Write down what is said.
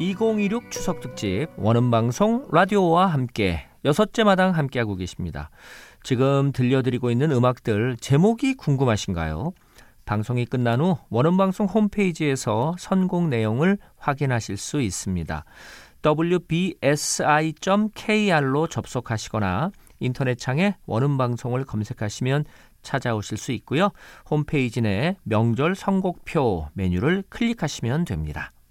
2026 추석 특집 원음방송 라디오와 함께 6째 마당 함께하고 계십니다. 지금 들려드리고 있는 음악들 제목이 궁금하신가요? 방송이 끝난 후 원음방송 홈페이지에서 선곡 내용을 확인하실 수 있습니다. wbsi.kr로 접속하시거나 인터넷창에 원음방송을 검색하시면 찾아오실 수 있고요. 홈페이지 내 명절 선곡표 메뉴를 클릭하시면 됩니다.